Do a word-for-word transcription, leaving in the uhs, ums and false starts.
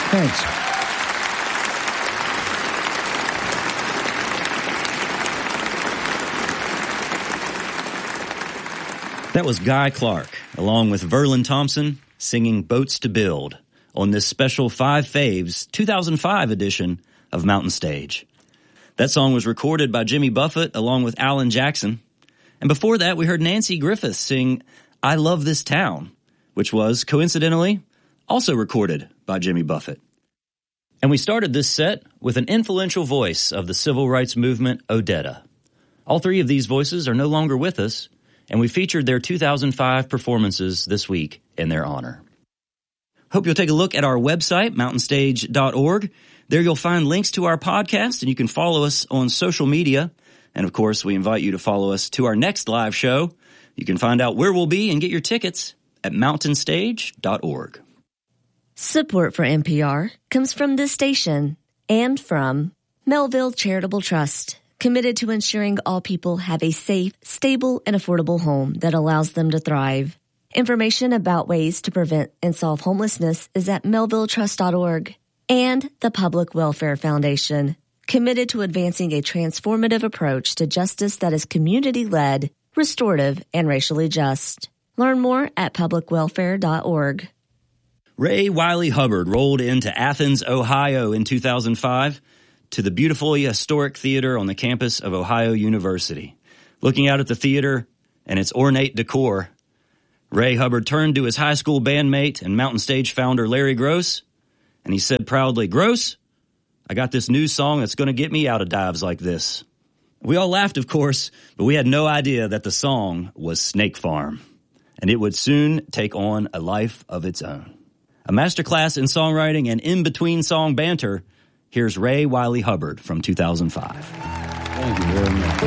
Thanks. That was Guy Clark, along with Verlin Thompson, singing Boats to Build on this special Five Faves two thousand five edition of Mountain Stage. That song was recorded by Jimmy Buffett along with Alan Jackson. And before that, we heard Nancy Griffith sing I Love This Town, which was, coincidentally, also recorded by Jimmy Buffett. And we started this set with an influential voice of the civil rights movement, Odetta. All three of these voices are no longer with us, and we featured their two thousand five performances this week in their honor. Hope you'll take a look at our website, mountain stage dot org. There you'll find links to our podcast, and you can follow us on social media. And, of course, we invite you to follow us to our next live show. You can find out where we'll be and get your tickets at mountain stage dot org. Support for N P R comes from this station and from Melville Charitable Trust, committed to ensuring all people have a safe, stable, and affordable home that allows them to thrive. Information about ways to prevent and solve homelessness is at melville trust dot org. And the Public Welfare Foundation, committed to advancing a transformative approach to justice that is community-led, restorative, and racially just. Learn more at public welfare dot org. Ray Wylie Hubbard rolled into Athens, Ohio in two thousand five to the beautifully historic theater on the campus of Ohio University. Looking out at the theater and its ornate decor, Ray Hubbard turned to his high school bandmate and Mountain Stage founder Larry Gross, and he said proudly, "Gross, I got this new song that's going to get me out of dives like this." We all laughed, of course, but we had no idea that the song was Snake Farm, and it would soon take on a life of its own. A masterclass in songwriting and in-between song banter. Here's Ray Wylie Hubbard from two thousand five. Thank you very much.